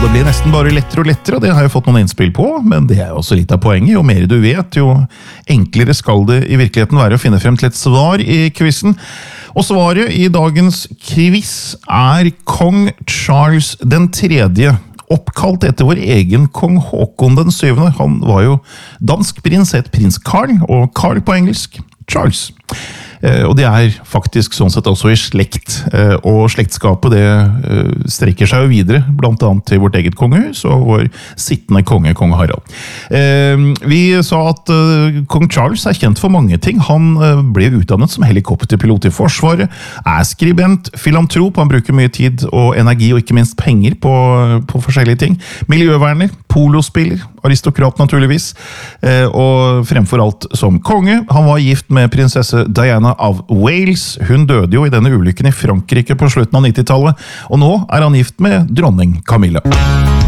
det blir nesten bare lettere og lettere, og det har jeg fått noen innspill på, men det er jo også litt av poenget. Jo mer du vet, jo enklere skal det i virkeligheten være å finne frem til et svar i quizen. Og svaret i dagens quiz er kong Charles den tredje, oppkalt etter vår egen kong Håkon den syvende. Han var jo dansk prins, het prins Carl, og Carl på engelsk, Charles. Og det er faktisk sånn sett også i slekt, og slektskapet det strekker seg jo videre, blant annet til vårt eget kongehus og vår sittende konge, kong Harald. Vi sa at kong Charles er kjent for mange ting. Han ble utdannet som helikopterpilot i forsvaret, er skribent, filantrop, han bruker mye tid og energi og ikke minst penger på forskjellige ting. Miljøverner, polospiller, aristokrat naturligvis, og fremfor alt som konge. Han var gift med prinsesse Diana av Wales. Hun døde jo i denne ulykken i Frankrike på slutten av 90-tallet, og nå er han gift med dronning Camilla.